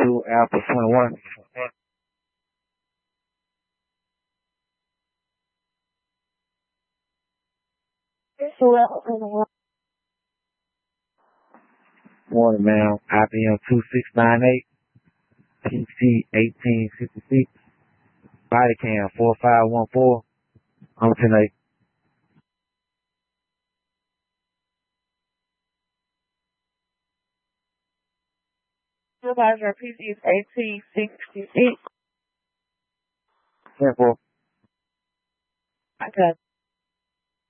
2 Alpha 21. Morning, ma'am. IBM 2698, PC 1866, body cam 4514. I'm tonight. Supervisor, PC is 1866. 10-4. Okay.